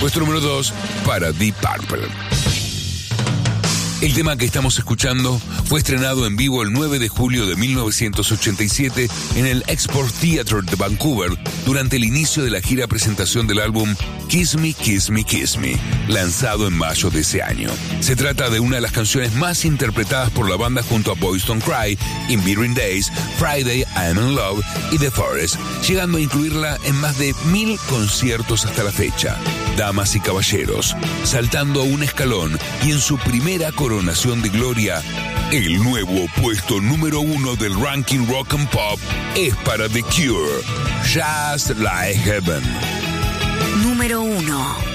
Puesto número 2 para Deep Purple. El tema que estamos escuchando fue estrenado en vivo el 9 de julio de 1987 en el Export Theatre de Vancouver durante el inicio de la gira presentación del álbum Kiss Me, Kiss Me, Kiss Me, lanzado en mayo de ese año. Se trata de una de las canciones más interpretadas por la banda junto a Boys Don't Cry, In Between Days, Friday, I'm in Love y The Forest, llegando a incluirla en más de 1000 conciertos hasta la fecha. Damas y caballeros, saltando un escalón y en su primera coronación de gloria, el nuevo puesto número 1 del ranking Rock and Pop es para The Cure, Just Like Heaven. Número 1.